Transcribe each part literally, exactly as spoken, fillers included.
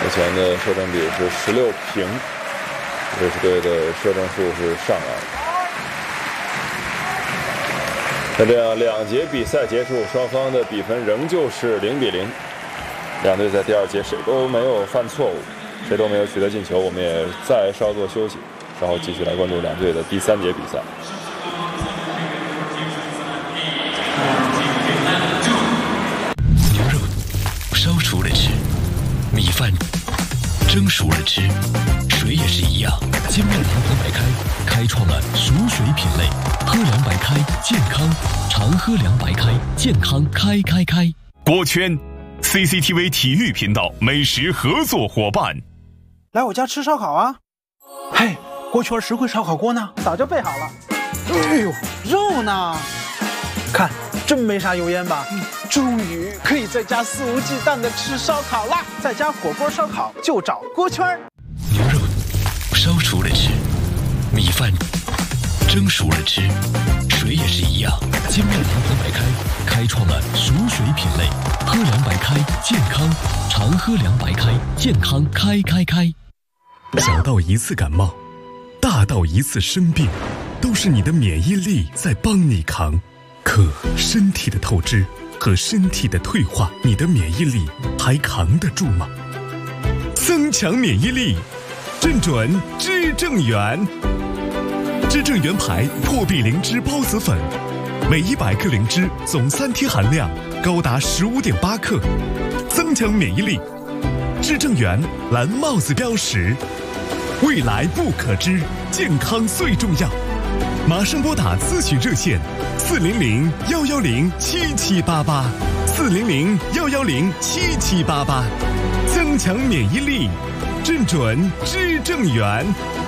目前的射正比是十六平，瑞士队的射正数是上岸。那这样两节比赛结束，双方的比分仍旧是零比零。两队在第二节谁都没有犯错误，谁都没有取得进球。我们也再稍作休息，稍后继续来关注两队的第三节比赛。 牛肉烧熟了吃，米饭蒸熟了吃，水也是一样。金麦郎喝白开，开创了熟水品类。喝凉白开，健康，常喝凉白开，健康开开开。 锅圈 C C T V 体育频道美食合作伙伴， 来我家吃烧烤啊！嘿，锅圈实惠烧烤锅呢？早就备好了。哎呦，肉呢？看，真没啥油烟吧？嗯，终于可以在家肆无忌惮的吃烧烤啦！在家火锅烧烤就找锅圈。 牛肉烧熟了吃，米饭蒸熟了吃，水也是一样。金麦郎喝白开，开创了熟水品类。喝凉白开，健康，常喝凉白开，健康开开开。 小到一次感冒，大到一次生病，都是你的免疫力在帮你扛。可身体的透支和身体的退化，你的免疫力还扛得住吗？增强免疫力，正准知正元。知正元牌破壁灵芝孢子粉，每一百克灵芝总三贴含量高达十五点八克，增强免疫力。知正元蓝帽子标识，未来不可知，健康最重要。马上拨打咨询热线四零零幺幺零七七八八，四零零幺幺零七七八八，增强免疫力，正准知正元。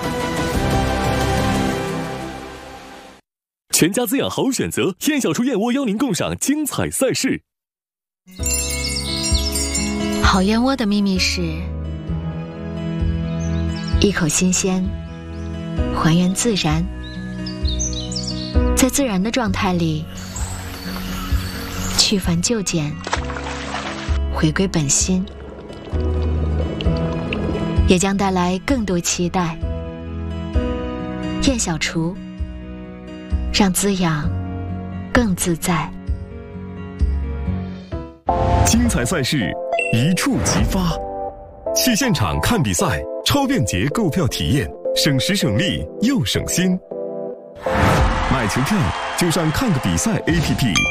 全家滋养好选择，燕小厨燕窝邀您共赏精彩赛事。 好燕窝的秘密是一口新鲜，还原自然，在自然的状态里去繁就简，回归本心，也将带来更多期待。燕小厨，让滋养更自在。 精彩赛事一触即发，去现场看比赛，超便捷购票体验，省时省力又省心。买球票就上看个比赛 A P P。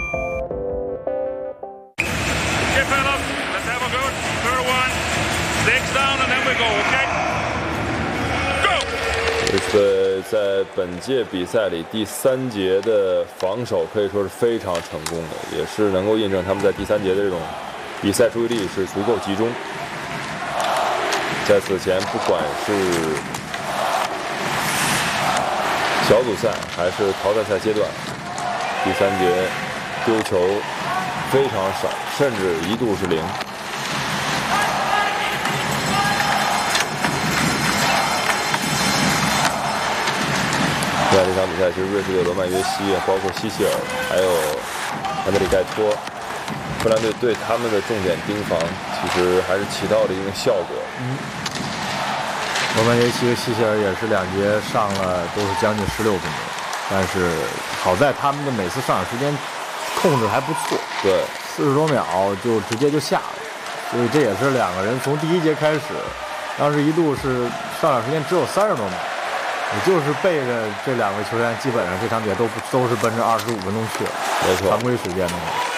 这个在本届比赛里第三节的防守可以说是非常成功的，也是能够印证他们在第三节的这种比赛注意力是足够集中。在此前，不管是小组赛还是淘汰赛阶段，第三节丢球非常少，甚至一度是零。在这场比赛，其实瑞士队罗曼约西啊，包括希希尔，还有安德里盖托，荷兰队对他们的重点盯防，其实还是起到了一定效果。 嗯，罗曼约西和希希尔也是两节上了，都是将近十六分钟，但是好在他们的每次上场时间控制还不错， 对， 四十多秒就直接就下了，所以这也是两个人从第一节开始，当时一度是上场时间只有三十多秒。也就是背着这两位球员，基本上这场比赛都不都是奔着二十五分钟去了， 没错， 常规时间的话。